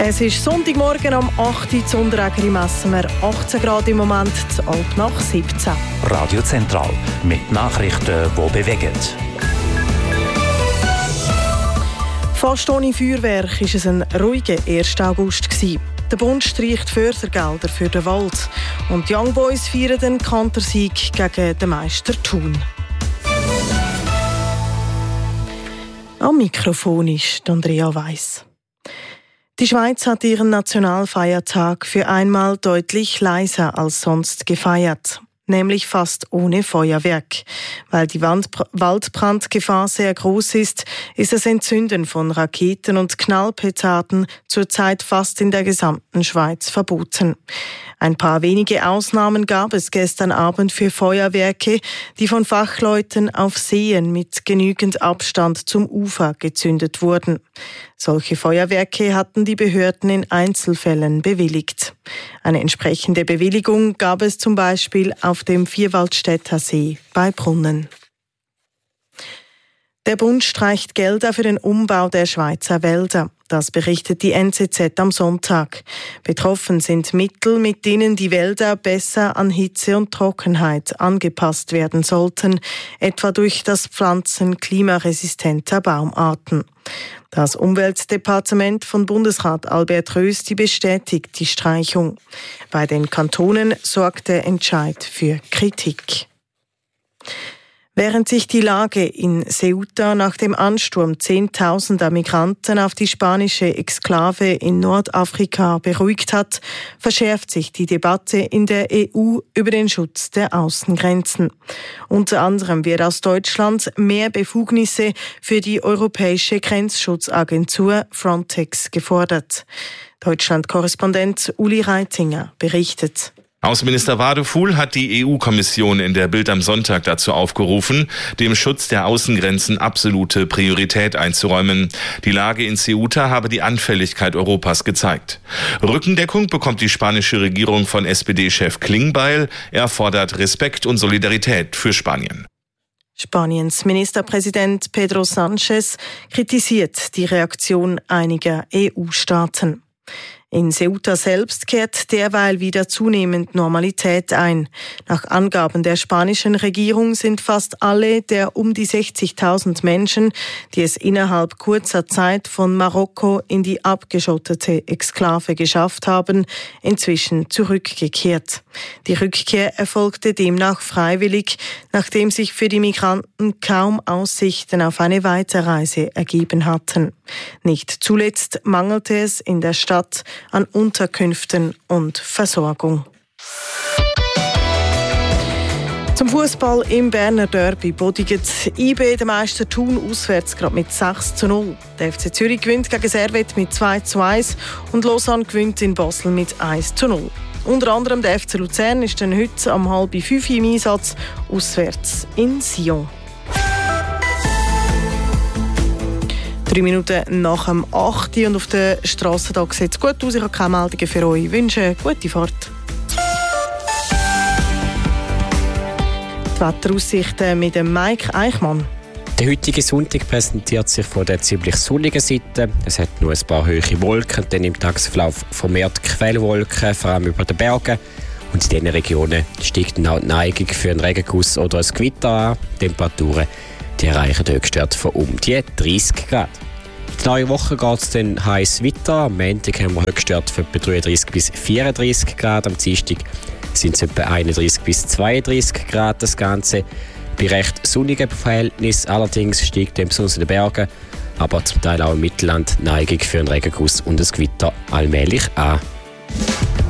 Es ist Sonntagmorgen am 8. Uhr. Zunderägeri messen wir 18 Grad im Moment, zu Alp nach 17. Radio Zentral mit Nachrichten, die bewegen. Fast ohne Feuerwerk war es ein ruhiger 1. August. Der Bund streicht Fördergelder für den Wald. Und die Young Boys feiern den Kantersieg gegen den Meister Thun. Am Mikrofon ist Andrea Weiss. Die Schweiz hat ihren Nationalfeiertag für einmal deutlich leiser als sonst gefeiert, nämlich fast ohne Feuerwerk. Weil die Waldbrandgefahr sehr groß ist das Entzünden von Raketen und Knallpetarden zurzeit fast in der gesamten Schweiz verboten. Ein paar wenige Ausnahmen gab es gestern Abend für Feuerwerke, die von Fachleuten auf Seen mit genügend Abstand zum Ufer gezündet wurden. Solche Feuerwerke hatten die Behörden in Einzelfällen bewilligt. Eine entsprechende Bewilligung gab es zum Beispiel auf dem Vierwaldstätter See bei Brunnen. Der Bund streicht Gelder für den Umbau der Schweizer Wälder. Das berichtet die NZZ am Sonntag. Betroffen sind Mittel, mit denen die Wälder besser an Hitze und Trockenheit angepasst werden sollten, etwa durch das Pflanzen klimaresistenter Baumarten. Das Umweltdepartement von Bundesrat Albert Rösti bestätigt die Streichung. Bei den Kantonen sorgt der Entscheid für Kritik. Während sich die Lage in Ceuta nach dem Ansturm 10.000er Migranten auf die spanische Exklave in Nordafrika beruhigt hat, verschärft sich die Debatte in der EU über den Schutz der Außengrenzen. Unter anderem wird aus Deutschland mehr Befugnisse für die Europäische Grenzschutzagentur Frontex gefordert. Deutschland-Korrespondent Uli Reitinger berichtet. Außenminister Wadefuhl hat die EU-Kommission in der Bild am Sonntag dazu aufgerufen, dem Schutz der Außengrenzen absolute Priorität einzuräumen. Die Lage in Ceuta habe die Anfälligkeit Europas gezeigt. Rückendeckung bekommt die spanische Regierung von SPD-Chef Klingbeil. Er fordert Respekt und Solidarität für Spanien. Spaniens Ministerpräsident Pedro Sánchez kritisiert die Reaktion einiger EU-Staaten. In Ceuta selbst kehrt derweil wieder zunehmend Normalität ein. Nach Angaben der spanischen Regierung sind fast alle der um die 60.000 Menschen, die es innerhalb kurzer Zeit von Marokko in die abgeschottete Exklave geschafft haben, inzwischen zurückgekehrt. Die Rückkehr erfolgte demnach freiwillig, nachdem sich für die Migranten kaum Aussichten auf eine Weiterreise ergeben hatten. Nicht zuletzt mangelte es in der Stadt an Unterkünften und Versorgung. Zum Fußball im Berner Derby bodigt IB den Meister Thun auswärts gerade mit 6:0. Der FC Zürich gewinnt gegen Servette mit 2:1 und Lausanne gewinnt in Basel mit 1:0. Unter anderem der FC Luzern ist dann heute um 4:30 im Einsatz, auswärts in Sion. 3 Minuten nach dem 8. und auf der Strasse sieht es gut aus. Ich habe keine Meldungen für euch. Ich wünsche eine gute Fahrt. Die Wetteraussichten mit dem Mike Eichmann. Der heutige Sonntag präsentiert sich von der ziemlich sonnigen Seite. Es hat nur ein paar hohe Wolken, dann im Tagesverlauf vermehrt Quellwolken, vor allem über den Bergen. Und in diesen Regionen steigt dann auch die Neigung für einen Regenguss oder ein Gewitter an. Die Temperaturen die erreichen Höchstwerte von um die 30 Grad. In der neuen Woche geht es dann heiß weiter. Am Montag haben wir Höchstwerte von etwa 33 bis 34 Grad. Am Dienstag sind es etwa 31 bis 32 Grad. Das Ganze bei recht sonnigen Verhältnissen. Allerdings steigt besonders in den Bergen, aber zum Teil auch im Mittelland Neigung für einen Regenguss und ein Gewitter allmählich an.